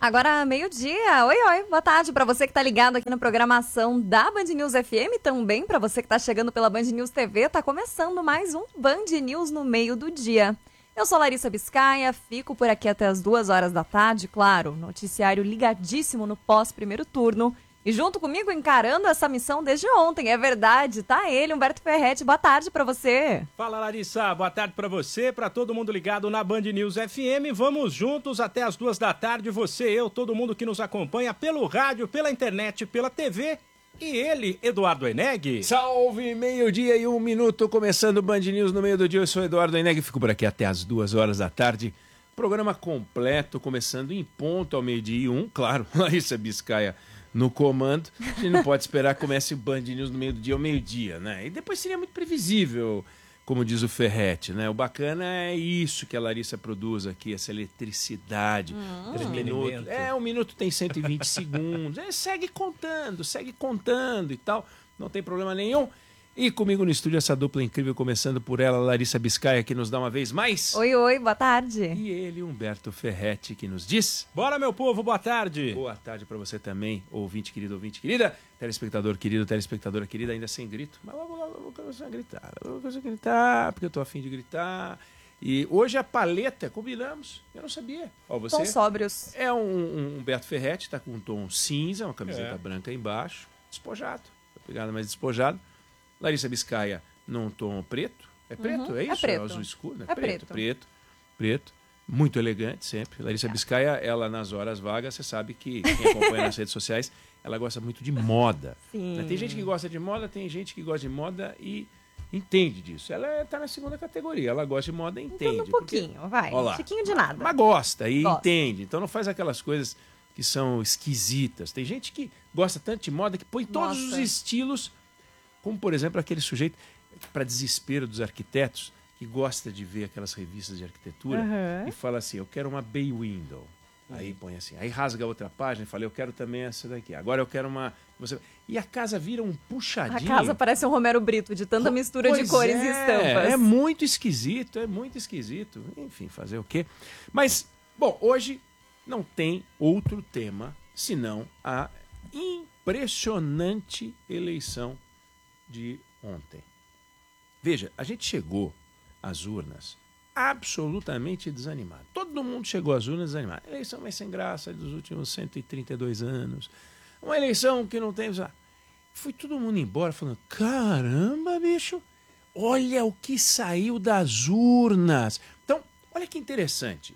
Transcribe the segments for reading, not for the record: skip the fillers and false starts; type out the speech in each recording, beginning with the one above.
Agora, meio-dia. Oi, oi. Boa tarde para você que tá ligado aqui na programação da Band News FM. Também para você que tá chegando pela Band News TV. Tá começando mais um Band News no meio do dia. Eu sou Larissa Biscaia, fico por aqui até as 2 horas da tarde. Claro, noticiário ligadíssimo no pós-primeiro turno. E junto comigo, encarando essa missão desde ontem, é verdade, tá ele, Humberto Ferretti. Boa tarde pra você. Fala, Larissa, boa tarde pra você, pra todo mundo ligado na Band News FM. Vamos juntos até as 2 da tarde, você, eu, todo mundo que nos acompanha pelo rádio, pela internet, pela TV. E ele, Eduardo Eneg. Salve, meio-dia e 1 minuto, começando o Band News no meio do dia. Eu sou Eduardo Eneg, fico por aqui até as 2 horas da tarde. Programa completo, começando em ponto ao meio-dia e 1, claro, Larissa Biscaia no comando. A gente não pode esperar que comece o Band News no meio do dia ao meio-dia, né? E depois seria muito previsível, como diz o Ferretti, né? O bacana é isso que a Larissa produz aqui, essa eletricidade. 3 minutos. Um minuto tem 120 segundos. Segue contando e tal. Não tem problema nenhum. E comigo no estúdio essa dupla incrível, começando por ela, Larissa Biscaia, que nos dá uma vez mais. Oi, oi, boa tarde. E ele, Humberto Ferretti, que nos diz... Bora, meu povo, boa tarde. Boa tarde pra você também, ouvinte querida, telespectador querido, telespectadora querida, ainda sem grito. Mas logo eu vou começar a gritar, porque eu tô afim de gritar. E hoje a paleta, combinamos, eu não sabia. Ó, você Tão sóbrios. é um Humberto Ferretti, tá com um tom cinza, uma camiseta branca embaixo, despojado, pegada mais despojado. Larissa Biscaia num tom preto. É preto? É isso? É preto. Azul escuro? Né? É Preto. Muito elegante sempre. Larissa Biscaia, ela nas horas vagas, você sabe que quem acompanha nas redes sociais, ela gosta muito de moda. Sim. Tem gente que gosta de moda, tem gente que gosta de moda e entende disso. Ela está na segunda categoria. Ela gosta de moda e entende. Entende um pouquinho, vai. Olha lá. Um tiquinho de nada. Mas gosta e entende. Então não faz aquelas coisas que são esquisitas. Tem gente que gosta tanto de moda que põe todos os estilos... Como, por exemplo, aquele sujeito, para desespero dos arquitetos, que gosta de ver aquelas revistas de arquitetura e fala assim, eu quero uma bay window. Aí põe assim, aí rasga outra página e fala, eu quero também essa daqui. Agora eu quero uma... E a casa vira um puxadinho. A casa parece um Romero Brito, de tanta mistura de cores e estampas. É muito esquisito. Enfim, fazer o quê? Mas, bom, hoje não tem outro tema senão a impressionante eleição de ontem. Veja, a gente chegou às urnas absolutamente desanimado. Todo mundo chegou às urnas desanimado. A eleição mais sem graça dos últimos 132 anos. Uma eleição que não tem... Foi todo mundo embora falando, caramba, bicho, olha o que saiu das urnas. Então, olha que interessante.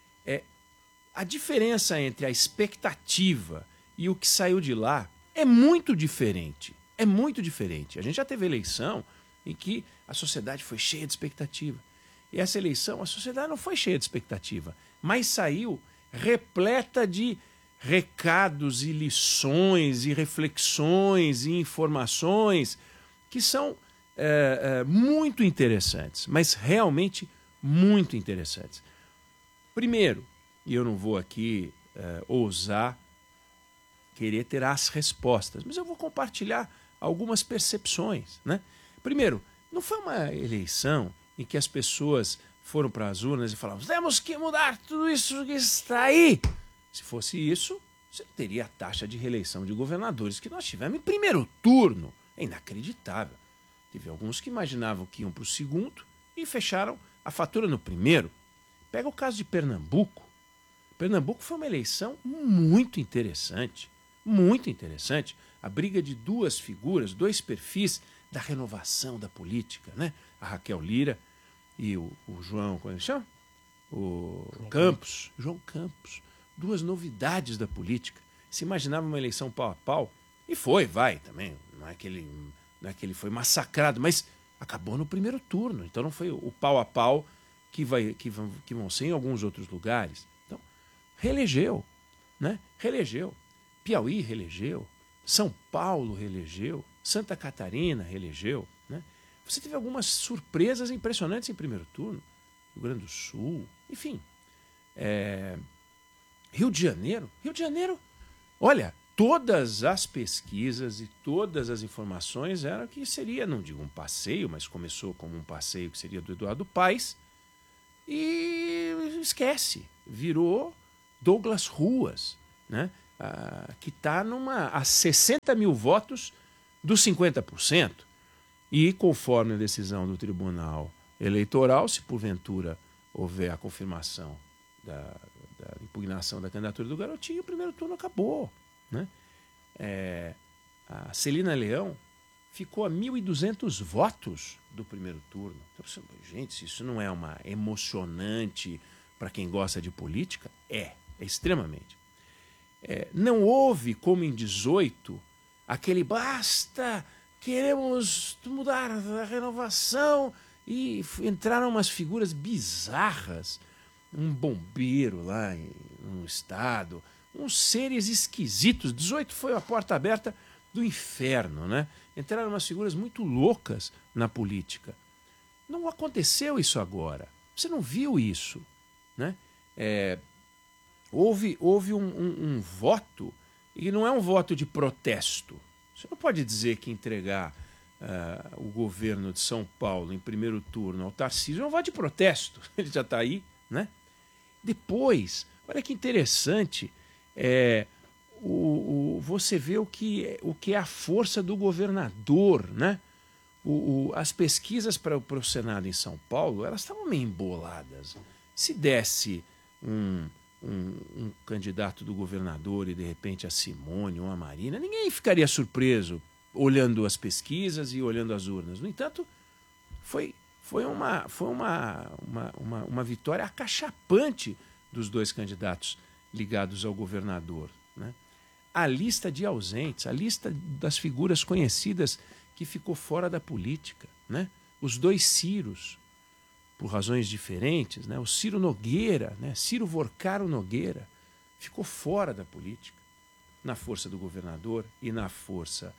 A diferença entre a expectativa e o que saiu de lá é muito diferente. É muito diferente. A gente já teve eleição em que a sociedade foi cheia de expectativa. E essa eleição, a sociedade não foi cheia de expectativa, mas saiu repleta de recados e lições e reflexões e informações que são muito interessantes, mas realmente muito interessantes. Primeiro, e eu não vou aqui ousar querer ter as respostas, mas eu vou compartilhar algumas percepções, né? Primeiro, não foi uma eleição em que as pessoas foram para as urnas e falavam, temos que mudar tudo isso que está aí. Se fosse isso, você teria a taxa de reeleição de governadores que nós tivemos em primeiro turno. É inacreditável. Teve alguns que imaginavam que iam para o segundo e fecharam a fatura no primeiro. Pega o caso de Pernambuco. Pernambuco foi uma eleição muito interessante. Muito interessante. A briga de duas figuras, dois perfis da renovação da política, né? A Raquel Lira e o João, como ele chama? João Campos. Duas novidades da política. Se imaginava uma eleição pau a pau, e vai também. Não é que ele foi massacrado, mas acabou no primeiro turno. Então não foi o pau a pau que vão ser em alguns outros lugares. Então, reelegeu, né? Reelegeu. Piauí reelegeu. São Paulo reelegeu, Santa Catarina reelegeu, né? Você teve algumas surpresas impressionantes em primeiro turno, Rio Grande do Sul, enfim. Rio de Janeiro, olha, todas as pesquisas e todas as informações eram que seria, não digo um passeio, mas começou como um passeio que seria do Eduardo Paes, e esquece, virou Douglas Ruas, né? Que está a 60 mil votos dos 50%. E conforme a decisão do Tribunal Eleitoral, se porventura houver a confirmação da impugnação da candidatura do Garotinho, o primeiro turno acabou, né? A Celina Leão ficou a 1.200 votos do primeiro turno. Então, gente, se isso não é uma emocionante para quem gosta de política, é extremamente. Não houve, como em 18, aquele basta, queremos mudar a renovação, e entraram umas figuras bizarras, um bombeiro lá no estado, uns seres esquisitos. 18 foi a porta aberta do inferno, né? Entraram umas figuras muito loucas na política. Não aconteceu isso agora. Você não viu isso, né? Houve um voto, e não é um voto de protesto. Você não pode dizer que entregar o governo de São Paulo em primeiro turno ao Tarcísio é um voto de protesto. Ele já está aí, né? Depois, olha que interessante, você vê o que é a força do governador, né? As pesquisas para o Senado em São Paulo, elas estavam meio emboladas. Se desse um candidato do governador e de repente a Simone ou a Marina, ninguém ficaria surpreso olhando as pesquisas e olhando as urnas. No entanto, foi uma vitória acachapante dos dois candidatos ligados ao governador, né? A lista de ausentes, a lista das figuras conhecidas que ficou fora da política, né? Os dois Ciros, por razões diferentes, né? O Ciro Nogueira, né? Ciro Vorcaro Nogueira, ficou fora da política, na força do governador e na força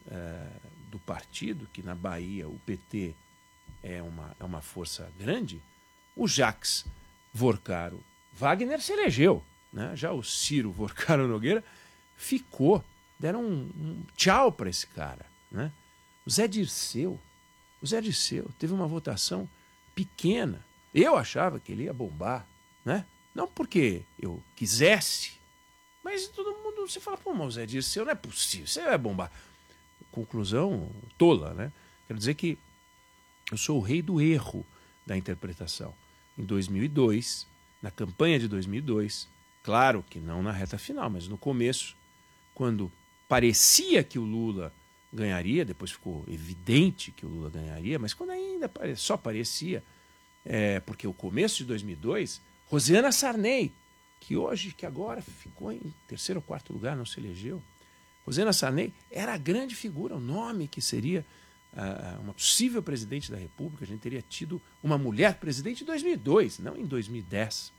do partido, que na Bahia o PT é uma força grande. O Jacques Vorcaro Wagner se elegeu, né? Já o Ciro Vorcaro Nogueira ficou, deram um tchau para esse cara, né? O Zé Dirceu teve uma votação pequena. Eu achava que ele ia bombar, né? Não porque eu quisesse, mas todo mundo, você fala, pô, mas o Zé Dirceu não é possível, você vai bombar. Conclusão tola, né? Quero dizer que eu sou o rei do erro da interpretação. Em 2002, na campanha de 2002, claro que não na reta final, mas no começo, quando parecia que o Lula ganharia, depois ficou evidente que o Lula ganharia, mas quando ainda só parecia, porque o começo de 2002, Rosiana Sarney, que agora ficou em terceiro ou quarto lugar, não se elegeu, Rosiana Sarney era a grande figura, o nome que seria uma possível presidente da República. A gente teria tido uma mulher presidente em 2002, não em 2010.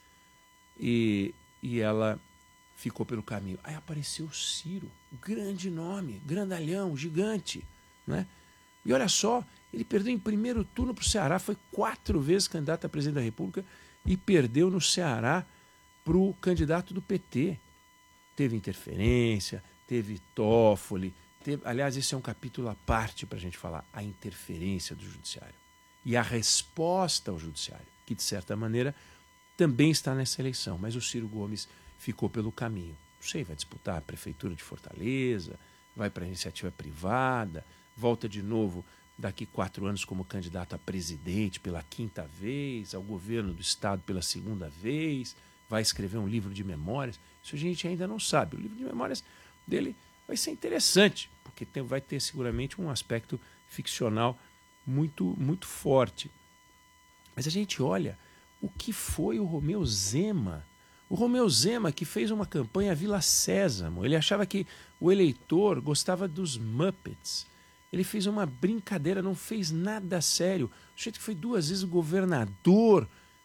E ela ficou pelo caminho. Aí apareceu o Ciro, o grande nome, grandalhão, gigante, né? E olha só, ele perdeu em primeiro turno para o Ceará, foi 4 vezes candidato a presidente da República e perdeu no Ceará para o candidato do PT. Teve interferência, teve Toffoli, aliás, esse é um capítulo à parte para a gente falar, a interferência do judiciário e a resposta ao judiciário, que de certa maneira também está nessa eleição, mas o Ciro Gomes ficou pelo caminho. Não sei, vai disputar a prefeitura de Fortaleza, vai para a iniciativa privada, volta de novo daqui 4 anos como candidato a presidente pela 5ª vez, ao governo do estado pela 2ª vez, vai escrever um livro de memórias. Isso a gente ainda não sabe. O livro de memórias dele vai ser interessante, porque vai ter seguramente um aspecto ficcional muito, muito forte. Mas a gente olha o que foi o Romeu Zema. O Romeu Zema, que fez uma campanha Vila Sésamo. Ele achava que o eleitor gostava dos Muppets. Ele fez uma brincadeira, não fez nada sério. O sujeito que foi 2 vezes o governador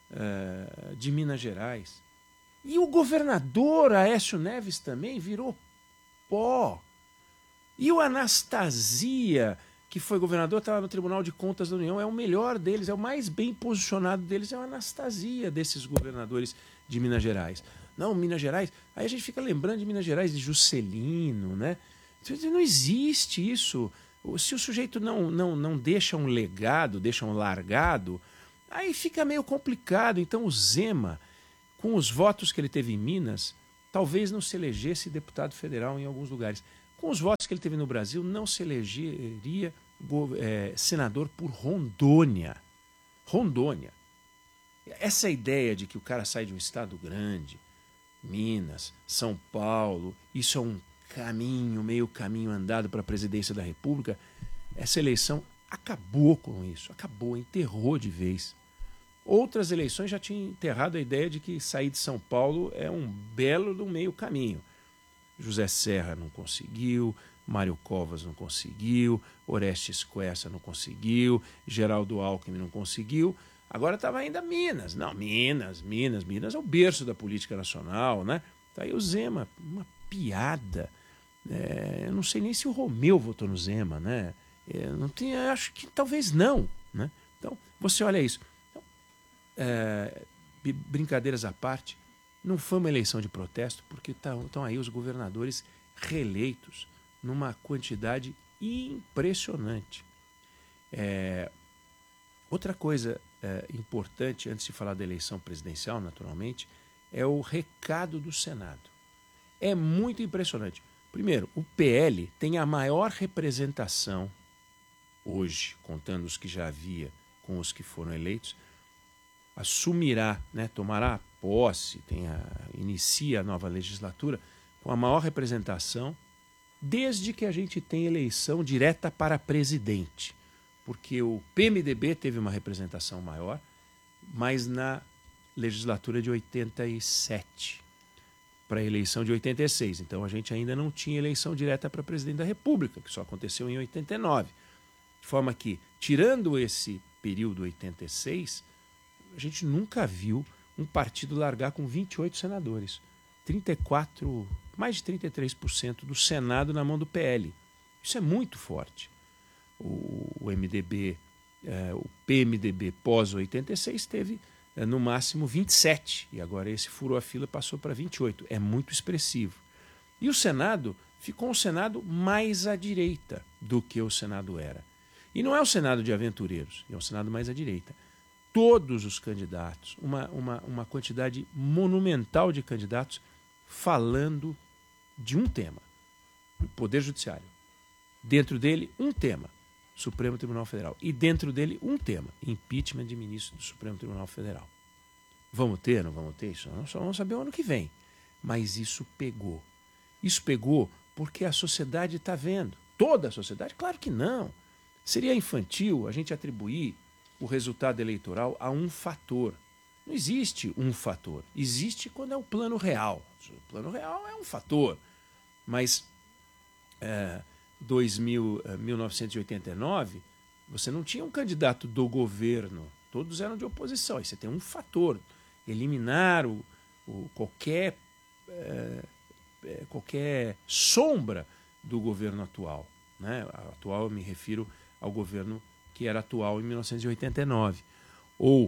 de Minas Gerais. E o governador Aécio Neves também virou pó. E o Anastasia, que foi governador, estava no Tribunal de Contas da União, é o melhor deles, é o mais bem posicionado deles, é o Anastasia desses governadores de Minas Gerais. Não, Minas Gerais, aí a gente fica lembrando de Minas Gerais, de Juscelino, né? Não existe isso. Se o sujeito não deixa um legado, deixa um largado, aí fica meio complicado. Então o Zema, com os votos que ele teve em Minas, talvez não se elegesse deputado federal em alguns lugares. Com os votos que ele teve no Brasil, não se elegeria senador por Rondônia. Rondônia. Essa ideia de que o cara sai de um estado grande, Minas, São Paulo, isso é um meio caminho andado para a presidência da República, essa eleição acabou com isso, enterrou de vez. Outras eleições já tinham enterrado a ideia de que sair de São Paulo é um belo do meio caminho. José Serra não conseguiu, Mário Covas não conseguiu, Orestes Quercia não conseguiu, Geraldo Alckmin não conseguiu. Agora estava ainda Minas. Não, Minas é o berço da política nacional, né? Tá aí o Zema, uma piada. Eu não sei nem se o Romeu votou no Zema, né? Não tinha, acho que talvez não, né? Então, você olha isso. Brincadeiras à parte, não foi uma eleição de protesto, porque estão aí os governadores reeleitos numa quantidade impressionante. Outra coisa importante, antes de falar da eleição presidencial, naturalmente, é o recado do Senado. É muito impressionante. Primeiro, o PL tem a maior representação hoje, contando os que já havia com os que foram eleitos, assumirá, né, tomará posse, inicia a nova legislatura com a maior representação desde que a gente tem eleição direta para presidente. Porque o PMDB teve uma representação maior, mas na legislatura de 87, para a eleição de 86. Então a gente ainda não tinha eleição direta para presidente da República, que só aconteceu em 89. De forma que, tirando esse período 86, a gente nunca viu um partido largar com 28 senadores. Mais de 33% do Senado na mão do PL. Isso é muito forte. O MDB, o PMDB pós-86 teve no máximo 27, e agora esse furou a fila e passou para 28. É muito expressivo. E o Senado ficou um Senado mais à direita do que o Senado era. E não é o Senado de aventureiros, é o Senado mais à direita. Todos os candidatos, uma quantidade monumental de candidatos falando de um tema, o Poder Judiciário. Dentro dele, um tema, Supremo Tribunal Federal. E dentro dele, um tema, impeachment de ministro do Supremo Tribunal Federal. Vamos ter, não vamos ter? Isso nós só vamos saber o ano que vem. Mas isso pegou. Isso pegou porque a sociedade está vendo. Toda a sociedade? Claro que não. Seria infantil a gente atribuir o resultado eleitoral a um fator. Não existe um fator. Existe quando é o plano real. O plano real é um fator. Mas 1989, você não tinha um candidato do governo. Todos eram de oposição. Aí você tem um fator. Eliminar qualquer sombra do governo atual. Né? Atual, eu me refiro ao governo que era atual em 1989. Ou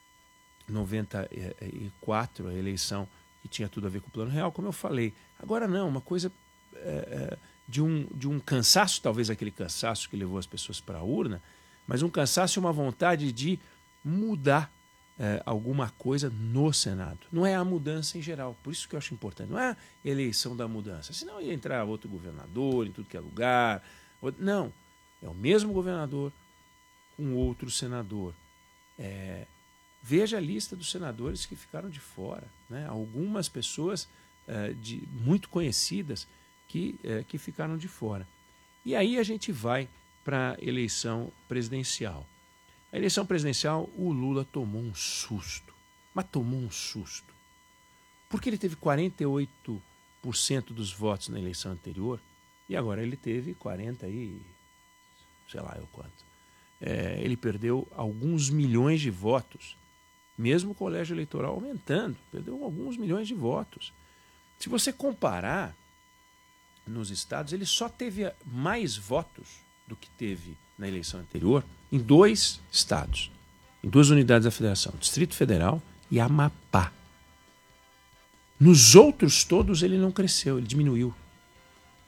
94, a eleição que tinha tudo a ver com o plano real, como eu falei. Agora não, uma coisa de um cansaço, talvez aquele cansaço que levou as pessoas para a urna, mas um cansaço e uma vontade de mudar alguma coisa no Senado. Não é a mudança em geral, por isso que eu acho importante. Não é a eleição da mudança, senão ia entrar outro governador em tudo que é lugar. Não, é o mesmo governador com outro senador. Veja a lista dos senadores que ficaram de fora. Né? Algumas pessoas muito conhecidas que ficaram de fora. E aí a gente vai para a eleição presidencial. A eleição presidencial, o Lula tomou um susto. Mas tomou um susto. Porque ele teve 48% dos votos na eleição anterior e agora ele teve 40 e sei lá eu quanto. Ele perdeu alguns milhões de votos. Mesmo o colégio eleitoral aumentando, perdeu alguns milhões de votos. Se você comparar nos estados, ele só teve mais votos do que teve na eleição anterior em 2 estados, em 2 unidades da federação, Distrito Federal e Amapá. Nos outros todos ele não cresceu, ele diminuiu.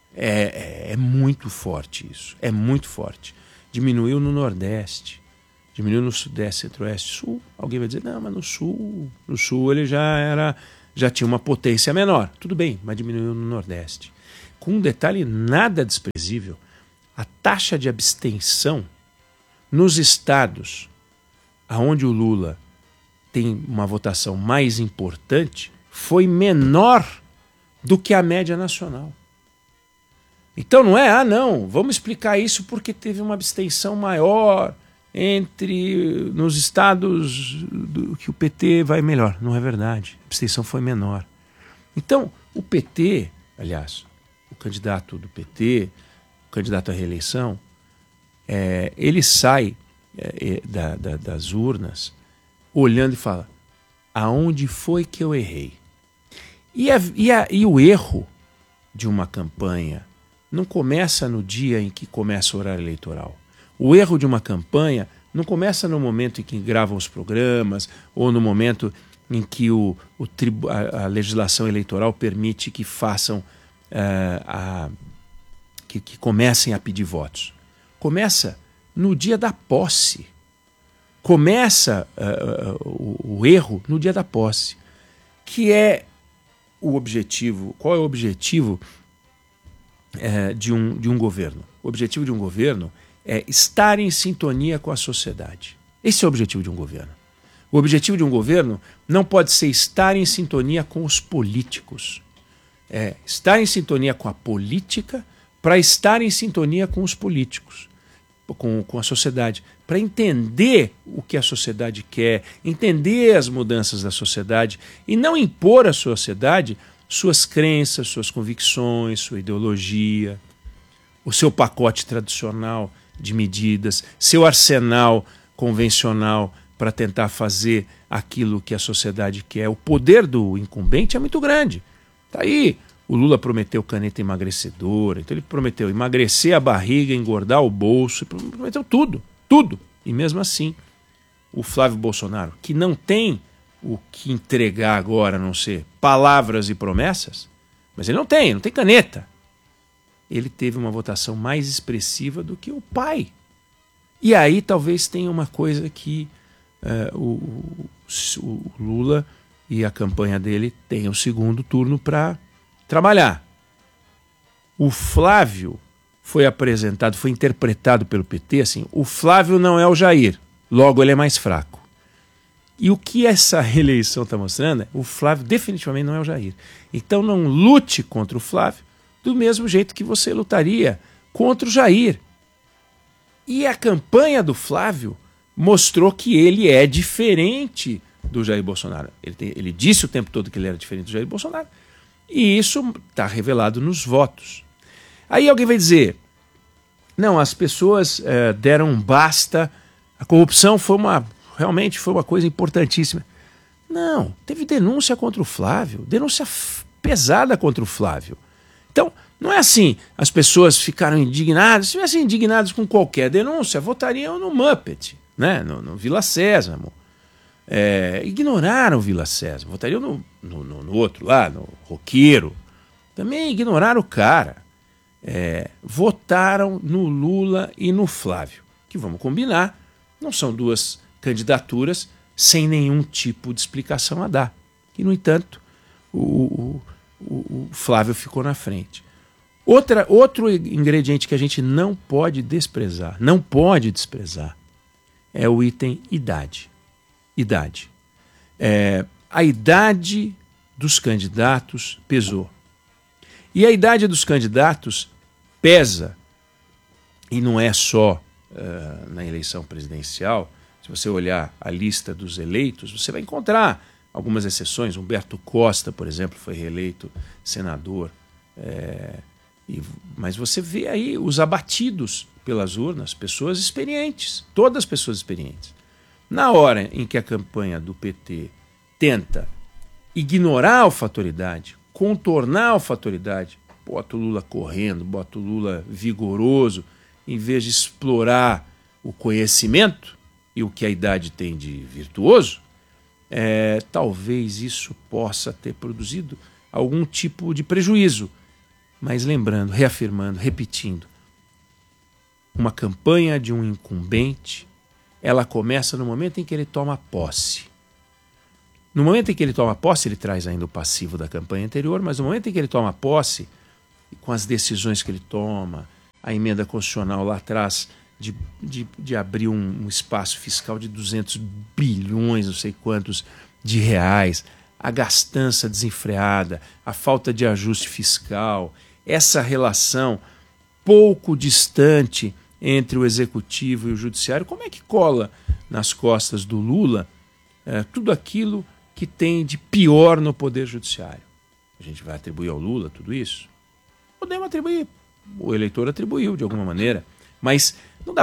É muito forte isso, é muito forte. Diminuiu no Nordeste, Diminuiu no Sudeste, Centro-Oeste, Sul. Alguém vai dizer, não, mas no Sul ele já tinha uma potência menor. Tudo bem, mas diminuiu no Nordeste. Com um detalhe nada desprezível, a taxa de abstenção nos estados onde o Lula tem uma votação mais importante foi menor do que a média nacional. Então não é, não, vamos explicar isso porque teve uma abstenção maior nos estados que o PT vai melhor. Não é verdade, a abstenção foi menor. Então o PT, aliás, o candidato do PT, o candidato à reeleição, ele sai das urnas olhando e fala, aonde foi que eu errei? E o erro de uma campanha não começa no dia em que começa o horário eleitoral. O erro de uma campanha não começa no momento em que gravam os programas ou no momento em que a legislação eleitoral permite que façam, que comecem a pedir votos. Começa no dia da posse. Começa o erro no dia da posse, que é o objetivo. Qual é o objetivo de um governo? O objetivo de um governo é estar em sintonia com a sociedade. Esse é o objetivo de um governo. O objetivo de um governo não pode ser estar em sintonia com os políticos. É estar em sintonia com a política para estar em sintonia com os políticos, com a sociedade, para entender o que a sociedade quer, entender as mudanças da sociedade e não impor à sociedade suas crenças, suas convicções, sua ideologia, o seu pacote tradicional de medidas, seu arsenal convencional para tentar fazer aquilo que a sociedade quer. O poder do incumbente é muito grande. Está aí. O Lula prometeu caneta emagrecedora, então ele prometeu emagrecer a barriga, engordar o bolso, prometeu tudo, tudo. E mesmo assim, o Flávio Bolsonaro, que não tem o que entregar agora, a não ser palavras e promessas, mas ele não tem caneta. Ele teve uma votação mais expressiva do que o pai. E aí talvez tenha uma coisa que o Lula e a campanha dele tenham o segundo turno para trabalhar. O Flávio foi interpretado pelo PT assim, o Flávio não é o Jair, logo ele é mais fraco. E o que essa reeleição está mostrando é o Flávio definitivamente não é o Jair. Então não lute contra o Flávio do mesmo jeito que você lutaria contra o Jair. E a campanha do Flávio mostrou que ele é diferente do Jair Bolsonaro. Ele disse o tempo todo que ele era diferente do Jair Bolsonaro. E isso está revelado nos votos. Aí alguém vai dizer, não, as pessoas deram um basta, a corrupção realmente foi uma coisa importantíssima. Não, teve denúncia contra o Flávio, denúncia pesada contra o Flávio. Então, não é assim, as pessoas ficaram indignadas, se estivessem indignadas com qualquer denúncia, votariam no Muppet, né? no Vila Sésamo. Ignoraram o Vila Sésamo, votariam no outro lá, no roqueiro. Também ignoraram o cara. Votaram no Lula e no Flávio, que vamos combinar, não são duas candidaturas sem nenhum tipo de explicação a dar. E, no entanto, o Flávio ficou na frente. Outro ingrediente que a gente não pode desprezar, é o item idade. A idade dos candidatos pesou. E a idade dos candidatos pesa, e não é só na eleição presidencial. Se você olhar a lista dos eleitos, você vai encontrar algumas exceções. Humberto Costa, por exemplo, foi reeleito senador. Mas você vê aí os abatidos pelas urnas, pessoas experientes, todas pessoas experientes. Na hora em que a campanha do PT tenta ignorar a fatalidade, contornar a fatalidade, bota o Lula correndo, bota o Lula vigoroso, em vez de explorar o conhecimento e o que a idade tem de virtuoso, talvez isso possa ter produzido algum tipo de prejuízo. Mas lembrando, reafirmando, repetindo, uma campanha de um incumbente ela começa no momento em que ele toma posse. No momento em que ele toma posse, ele traz ainda o passivo da campanha anterior, mas no momento em que ele toma posse, com as decisões que ele toma, a emenda constitucional lá atrás de abrir um espaço fiscal de 200 bilhões, não sei quantos, de reais, a gastança desenfreada, a falta de ajuste fiscal, essa relação pouco distante entre o executivo e o judiciário, como é que cola nas costas do Lula tudo aquilo que tem de pior no poder judiciário? A gente vai atribuir ao Lula tudo isso? Podemos atribuir. O eleitor atribuiu de alguma maneira, mas não dá